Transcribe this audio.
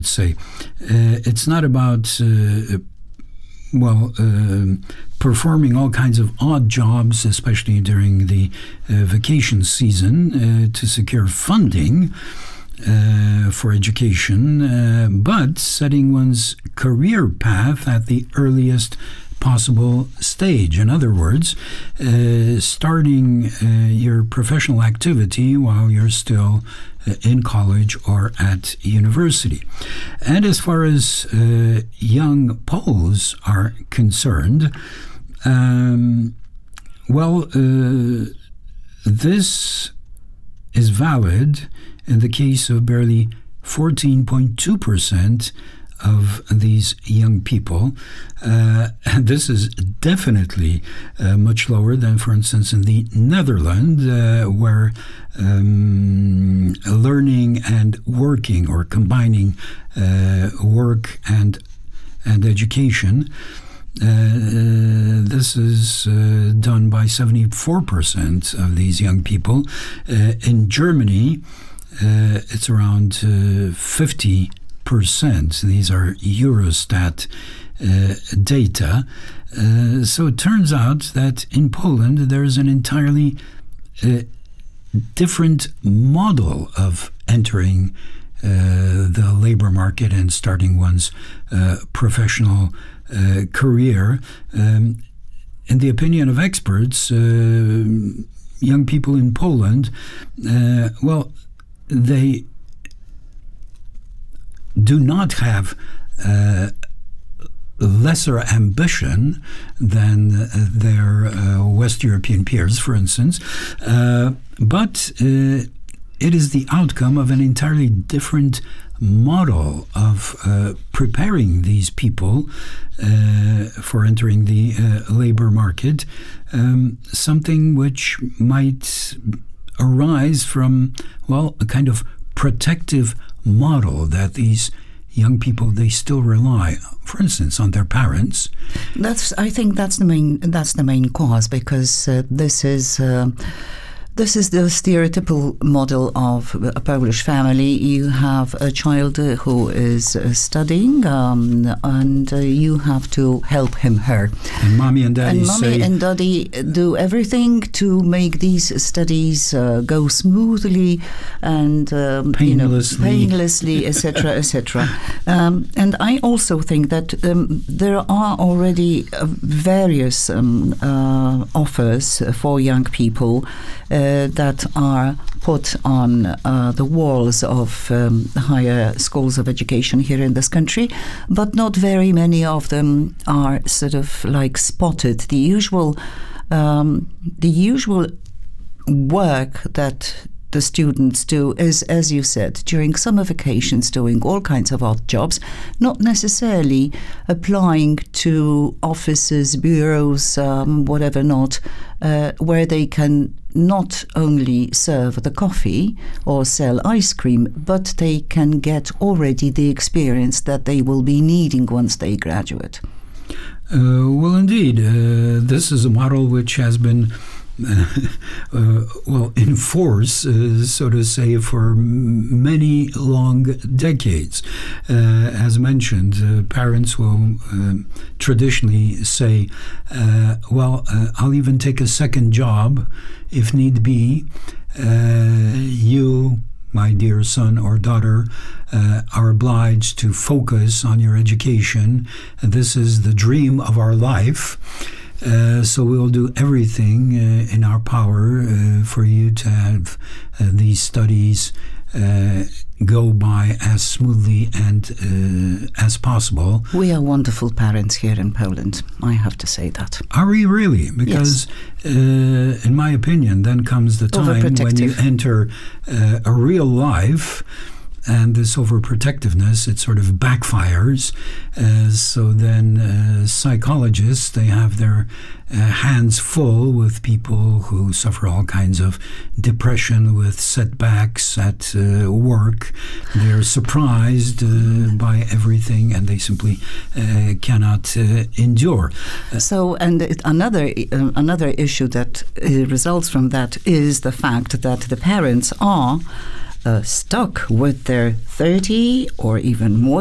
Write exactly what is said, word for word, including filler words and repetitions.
say. Uh, it's not about, uh, well, uh, performing all kinds of odd jobs, especially during the uh, vacation season, uh, to secure funding uh, for education, uh, but setting one's career path at the earliest possible stage. In other words, uh, starting uh, your professional activity while you're still uh, in college or at university. And as far as uh, young Poles are concerned, um, well, uh, this is valid in the case of barely fourteen point two percent of these young people. Uh, and this is definitely uh, much lower than, for instance, in the Netherlands, uh, where um, learning and working, or combining uh, work and and education, uh, this is uh, done by seventy-four percent of these young people. Uh, in Germany, uh, it's around uh, fifty percent. These are Eurostat uh, data. Uh, so it turns out that in Poland there's an entirely uh, different model of entering uh, the labor market and starting one's uh, professional uh, career. Um, in the opinion of experts, uh, young people in Poland, uh, well, they do not have uh, lesser ambition than uh, their uh, West European peers, for instance, uh, but uh, it is the outcome of an entirely different model of uh, preparing these people uh, for entering the uh, labor market, um, something which might arise from, well, a kind of protective model that these young people, they still rely, for instance, on their parents. That's, I think that's the main that's the main cause, because uh, this is uh, this is the stereotypical model of a Polish family. You have a child uh, who is uh, studying, um, and uh, you have to help him, her. And mommy and daddy and mommy say, and daddy do everything to make these studies uh, go smoothly and um, painlessly, you know, painlessly, et cetera, et cetera. Um, and I also think that um, there are already uh, various um, uh, offers for young people Uh, that are put on uh, the walls of um, higher schools of education here in this country, but not very many of them are sort of like spotted. The usual, um, the usual work that the students do is, as you said, during summer vacations, doing all kinds of odd jobs, not necessarily applying to offices, bureaus, um, whatever not, uh, where they can not only serve the coffee or sell ice cream, but they can get already the experience that they will be needing once they graduate. Uh, well, indeed, uh, this is a model which has been Uh, well, in force, uh, so to say, for m- many long decades. Uh, as mentioned, uh, parents will uh, traditionally say, uh, well, uh, I'll even take a second job if need be. Uh, you, my dear son or daughter, uh, are obliged to focus on your education. And this is the dream of our life. Uh, so we'll do everything uh, in our power uh, for you to have uh, these studies uh, go by as smoothly and uh, as possible. We are wonderful parents here in Poland, I have to say that. Are we really? Because yes. uh, in my opinion, then comes the time when you enter uh, a real life. And this overprotectiveness, it sort of backfires. Uh, so then uh, psychologists, they have their uh, hands full with people who suffer all kinds of depression with setbacks at uh, work. They're surprised uh, by everything, and they simply uh, cannot uh, endure. Uh, so, and it, another uh, another issue that uh, results from that is the fact that the parents are uh, stuck with their thirty or even more